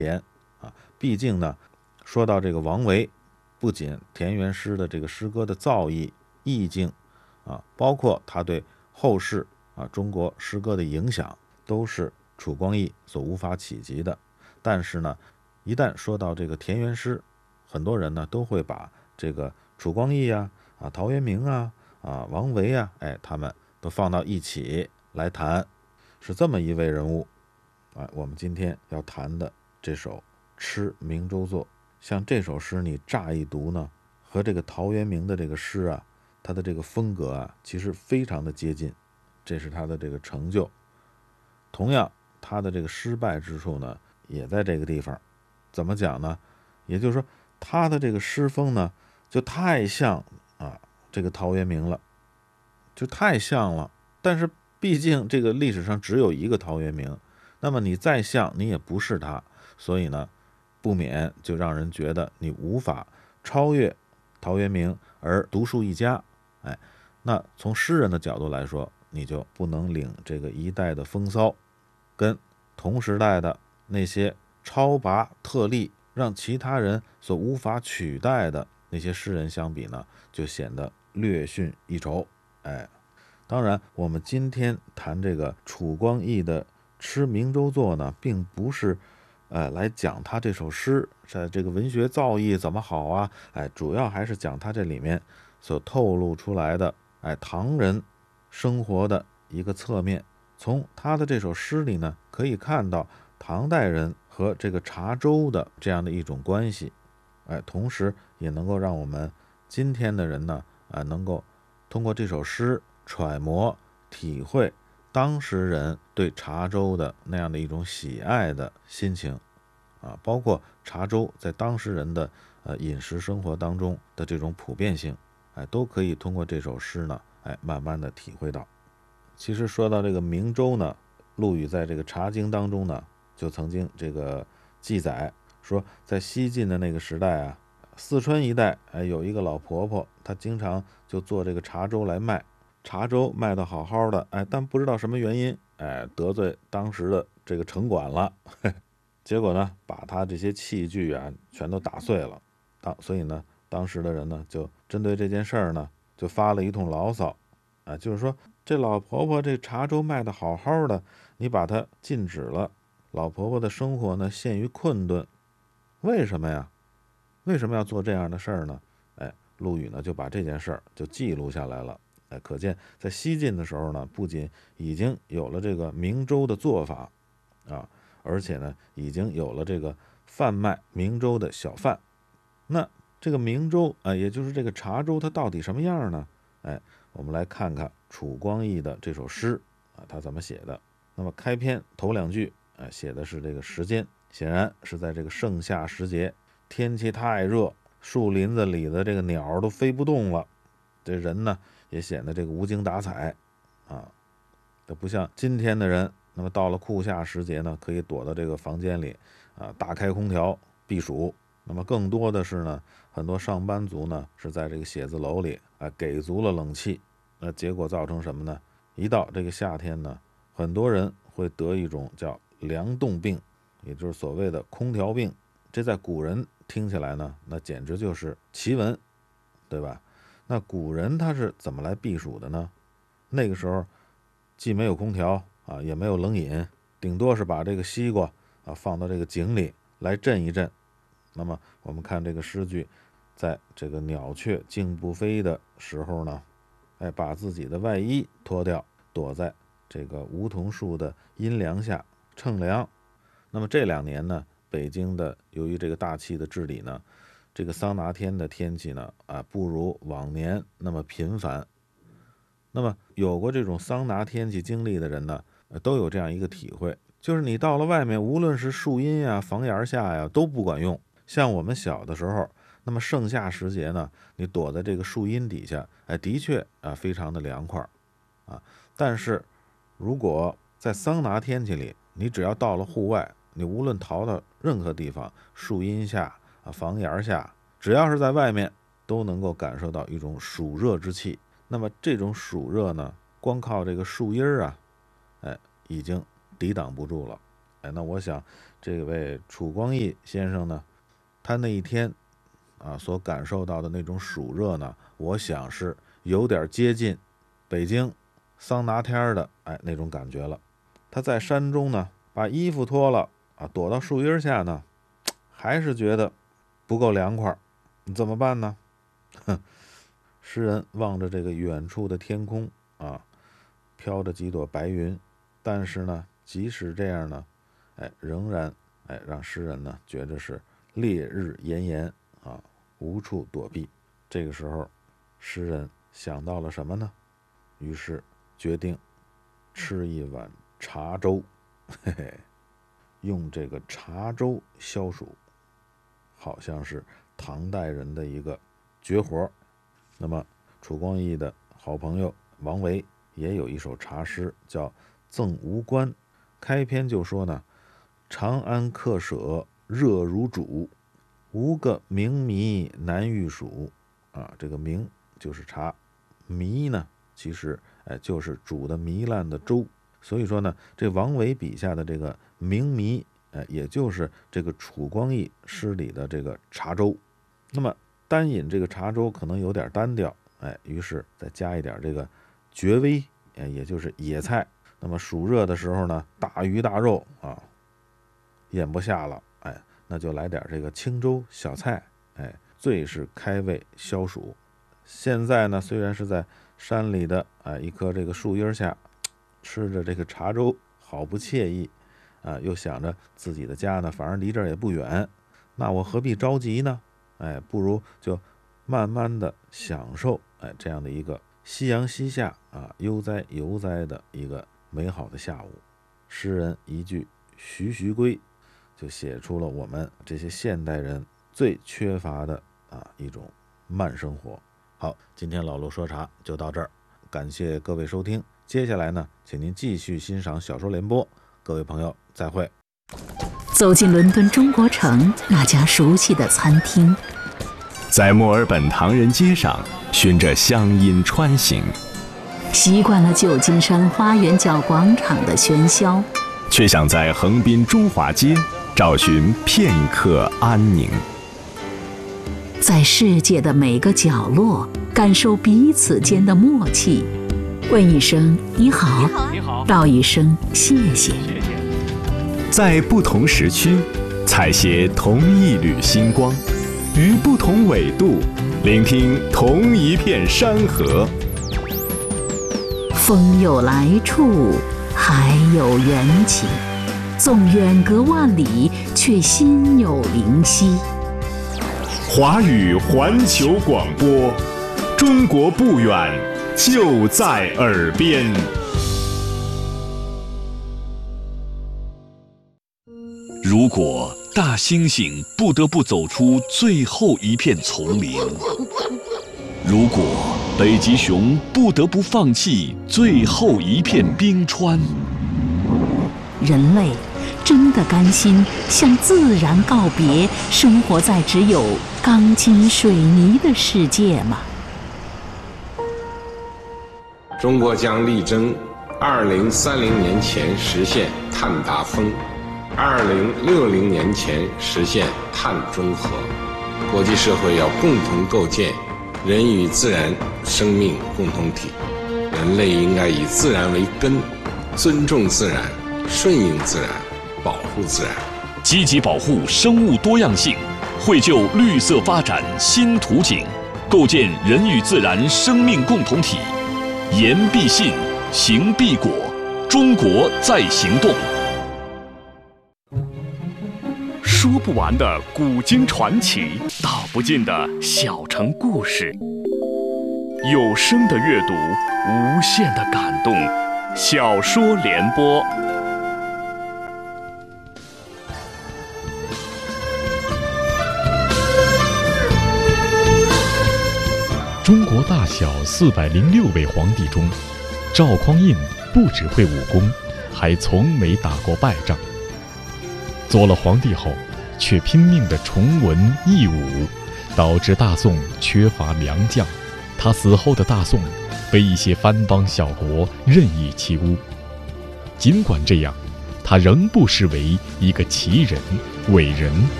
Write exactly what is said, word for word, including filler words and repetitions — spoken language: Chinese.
啊。毕竟呢，说到这个王维，不仅田园诗的这个诗歌的造诣、意境啊，包括他对后世啊中国诗歌的影响，都是楚光义所无法企及的。但是呢，一旦说到这个田园诗，很多人呢都会把这个楚光义啊、啊陶渊明啊、啊王维啊，哎，他们都放到一起来谈，是这么一位人物啊。我们今天要谈的这首《吃明州作》，像这首诗，你乍一读呢，和这个陶渊明的这个诗啊，他的这个风格啊，其实非常的接近，这是他的这个成就。同样，他的这个失败之处呢，也在这个地方。怎么讲呢？也就是说，他的这个诗风呢，就太像啊这个陶渊明了，就太像了。但是毕竟这个历史上只有一个陶渊明，那么你再像，你也不是他，所以呢，不免就让人觉得你无法超越陶渊明而独树一家。哎，那从诗人的角度来说，你就不能领这个一代的风骚，跟同时代的那些超拔特例，让其他人所无法取代的那些诗人相比呢，就显得略逊一筹。哎，当然，我们今天谈这个楚光义的《吃明州作》呢，并不是呃来讲他这首诗在这个文学造诣怎么好啊，哎，主要还是讲他这里面所透露出来的哎唐人生活的一个侧面。从他的这首诗里呢，可以看到唐代人和这个茶州的这样的一种关系，哎，同时也能够让我们今天的人呢，啊，能够通过这首诗揣摩、体会当时人对茶州的那样的一种喜爱的心情，啊，包括茶州在当时人的呃饮食生活当中的这种普遍性，哎，都可以通过这首诗呢，哎，慢慢的体会到。其实说到这个明州呢，陆羽在这个《茶经》当中呢，就曾经这个记载说，在西晋的那个时代啊，四川一带哎有一个老婆婆，她经常就做这个茶粥来卖，茶粥卖得好好的，哎，但不知道什么原因，哎，得罪当时的这个城管了，结果呢，把她这些器具啊全都打碎了。当所以呢，当时的人呢，就针对这件事儿呢，就发了一通牢骚，啊，就是说这老婆婆这茶粥卖得好好的，你把它禁止了，老婆婆的生活呢陷于困顿，为什么呀？为什么要做这样的事儿呢？哎，陆羽呢就把这件事儿就记录下来了。哎，可见在西晋的时候呢，不仅已经有了这个明粥的做法啊，而且呢已经有了这个贩卖明粥的小贩。那这个明州啊，也就是这个茶州，它到底什么样呢？哎，我们来看看楚光义的这首诗啊，他怎么写的。那么开篇头两句啊，写的是这个时间，显然是在这个盛夏时节，天气太热，树林子里的这个鸟都飞不动了，这人呢也显得这个无精打采啊。这不像今天的人，那么到了酷夏时节呢，可以躲到这个房间里啊，大开空调避暑。那么更多的是呢，很多上班族呢是在这个写字楼里啊给足了冷气，那结果造成什么呢？一到这个夏天呢，很多人会得一种叫凉冻病，也就是所谓的空调病。这在古人听起来呢，那简直就是奇闻，对吧？那古人他是怎么来避暑的呢？那个时候既没有空调啊，也没有冷饮，顶多是把这个西瓜啊放到这个井里来震一震。那么我们看这个诗句，在这个鸟雀竞不飞的时候呢，哎，把自己的外衣脱掉，躲在这个梧桐树的阴凉下乘凉。那么这两年呢，北京的由于这个大气的治理呢，这个桑拿天的天气呢，啊，不如往年那么频繁。那么有过这种桑拿天气经历的人呢，都有这样一个体会，就是你到了外面，无论是树荫呀、房檐下呀，都不管用。像我们小的时候，那么盛夏时节呢，你躲在这个树荫底下，哎，的确啊，非常的凉快啊。但是如果在桑拿天气里，你只要到了户外，你无论逃到任何地方，树荫下啊、房檐下，只要是在外面，都能够感受到一种暑热之气。那么这种暑热呢，光靠这个树荫啊，哎，已经抵挡不住了。哎，那我想这位楚光义先生呢，他那一天啊所感受到的那种暑热呢，我想是有点接近北京桑拿天的哎那种感觉了。他在山中呢，把衣服脱了啊，躲到树荫下呢，还是觉得不够凉快，怎么办呢？哼，诗人望着这个远处的天空啊，飘着几朵白云，但是呢，即使这样呢，哎，仍然哎让诗人呢觉得是烈日炎炎啊，无处躲避。这个时候，诗人想到了什么呢？于是决定吃一碗茶粥，嘿嘿，用这个茶粥消暑，好像是唐代人的一个绝活。那么楚光义的好朋友王维也有一首茶诗叫《赠吴官》，开篇就说呢：长安客舍热如煮，无个明糜难御暑。啊，这个明就是茶，糜呢其实哎就是煮的糜烂的粥。所以说呢，这王维笔下的这个明糜，哎，也就是这个楚光义诗里的这个茶粥。那么单饮这个茶粥可能有点单调，哎，于是再加一点这个绝味，哎，也就是野菜。那么暑热的时候呢，大鱼大肉啊，咽不下了，哎，那就来点这个清粥小菜，哎，最是开胃消暑。现在呢，虽然是在山里的啊一棵这个树荫下，吃着这个茶粥，好不惬意啊！又想着自己的家呢，反正离这儿也不远，那我何必着急呢？哎，不如就慢慢的享受哎这样的一个夕阳西下啊，悠哉游哉的一个美好的下午。诗人一句徐徐归，就写出了我们这些现代人最缺乏的啊一种慢生活。好，今天老陆说茶就到这儿，感谢各位收听。接下来呢，请您继续欣赏小说联播。各位朋友，再会。 走进伦敦中国城那家熟悉的餐厅， 在墨尔本唐人街上循着乡音穿行， 习惯了旧金山花园角广场的喧嚣， 却想在横滨中华街找寻片刻安宁。 在世界的每个角落感受彼此间的默契，问一声你好， 你好， 道一声谢谢。 在不同时区采撷同一缕星光，于不同纬度聆听同一片山河。 风有来处，海有缘起，纵远隔万里，却心有灵犀。 华语环球广播，中国不远，就在耳边。 如果大猩猩不得不走出最后一片丛林，如果北极熊不得不放弃最后一片冰川， 人类真的甘心向自然告别，生活在只有钢筋水泥的世界吗？ 中国将力争二零三零年前实现碳达峰，二零六零年前实现碳中和。国际社会要共同构建人与自然生命共同体，人类应该以自然为根，尊重自然，顺应自然，保护自然， 积极保护生物多样性，绘就绿色发展新图景，构建人与自然生命共同体。言必信，行必果，中国在行动。 说不完的古今传奇，道不尽的小城故事，有声的阅读，无限的感动。小说联播。 中国大小四百零六位皇帝中，赵匡胤不只会武功，还从没打过败仗。做了皇帝后，却拼命地崇文抑武，导致大宋缺乏良将。他死后的大宋被一些藩邦小国任意欺污。尽管这样， 他仍不失为一个奇人、伟人